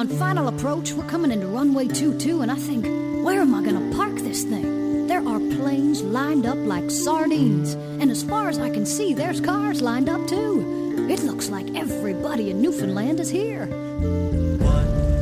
On final approach, we're coming into runway 22, and I think, where am I gonna park this thing? There are planes lined up like sardines, and as far as I can see, there's cars lined up too. It looks like everybody in Newfoundland is here. One